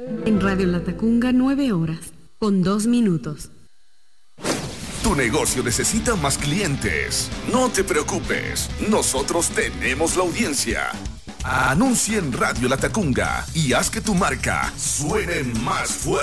En Radio Latacunga, 9 horas, con 2 minutos. Tu negocio necesita más clientes. No te preocupes, nosotros tenemos la audiencia. Anuncia en Radio Latacunga y haz que tu marca suene más fuerte.